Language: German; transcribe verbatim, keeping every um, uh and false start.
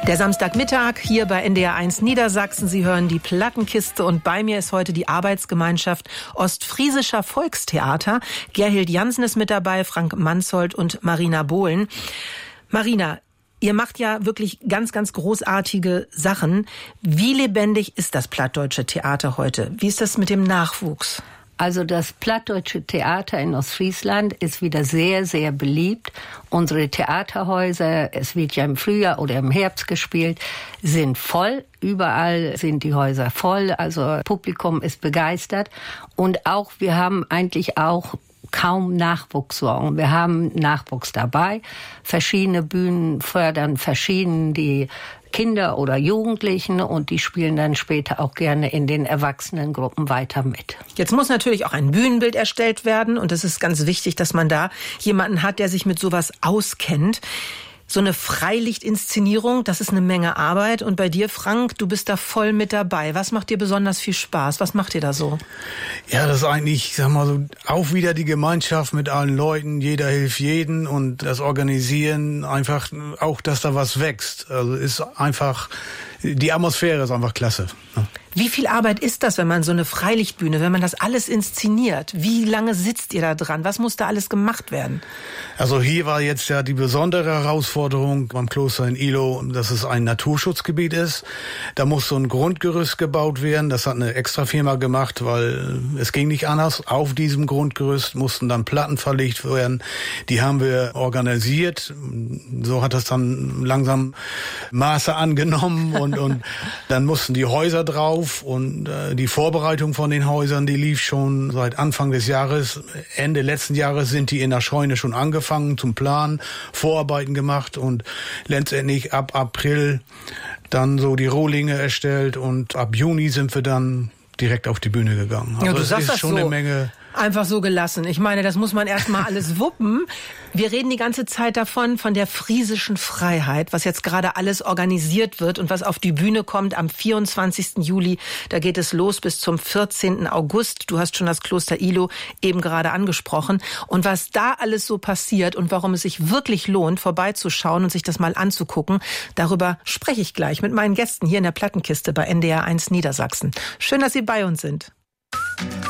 Der Samstagmittag hier bei N D R eins Niedersachsen. Sie hören die Plattenkiste und bei mir ist heute die Arbeitsgemeinschaft Ostfriesischer Volkstheater. Gerhild Jansen ist mit dabei, Frank Manshold und Marina Bohlen. Marina, ihr macht ja wirklich ganz, ganz großartige Sachen. Wie lebendig ist das plattdeutsche Theater heute? Wie ist das mit dem Nachwuchs? Also das plattdeutsche Theater in Ostfriesland ist wieder sehr, sehr beliebt. Unsere Theaterhäuser, es wird ja im Frühjahr oder im Herbst gespielt, sind voll. Überall sind die Häuser voll, also Publikum ist begeistert. Und auch, wir haben eigentlich auch kaum Nachwuchssorgen. Wir haben Nachwuchs dabei. Verschiedene Bühnen fördern verschieden die Kinder oder Jugendlichen und die spielen dann später auch gerne in den Erwachsenengruppen weiter mit. Jetzt muss natürlich auch ein Bühnenbild erstellt werden und es ist ganz wichtig, dass man da jemanden hat, der sich mit sowas auskennt. So eine Freilichtinszenierung, das ist eine Menge Arbeit. Und bei dir, Frank, du bist da voll mit dabei. Was macht dir besonders viel Spaß? Was macht ihr da so? Ja, das ist eigentlich, sag mal so, auch wieder die Gemeinschaft mit allen Leuten. Jeder hilft jeden und das Organisieren, einfach auch, dass da was wächst. Also ist einfach, die Atmosphäre ist einfach klasse. Wie viel Arbeit ist das, wenn man so eine Freilichtbühne, wenn man das alles inszeniert? Wie lange sitzt ihr da dran? Was muss da alles gemacht werden? Also hier war jetzt ja die besondere Herausforderung beim Kloster in Ihlow, dass es ein Naturschutzgebiet ist. Da muss so ein Grundgerüst gebaut werden. Das hat eine Extrafirma gemacht, weil es ging nicht anders. Auf diesem Grundgerüst mussten dann Platten verlegt werden. Die haben wir organisiert. So hat das dann langsam Maße angenommen und, und dann mussten die Häuser drauf. Und äh, die Vorbereitung von den Häusern, die lief schon seit Anfang des Jahres. Ende letzten Jahres sind die in der Scheune schon angefangen zum Planen, Vorarbeiten gemacht und letztendlich ab April dann so die Rohlinge erstellt und ab Juni sind wir dann direkt auf die Bühne gegangen. Also ja, du es sagst ist das schon so. eine Menge. Einfach so gelassen. Ich meine, das muss man erst mal alles wuppen. Wir reden die ganze Zeit davon, von der friesischen Freiheit, was jetzt gerade alles organisiert wird und was auf die Bühne kommt am vierundzwanzigsten Juli. Da geht es los bis zum vierzehnten August. Du hast schon das Kloster Ihlow eben gerade angesprochen. Und was da alles so passiert und warum es sich wirklich lohnt, vorbeizuschauen und sich das mal anzugucken, darüber spreche ich gleich mit meinen Gästen hier in der Plattenkiste bei N D R eins Niedersachsen. Schön, dass Sie bei uns sind.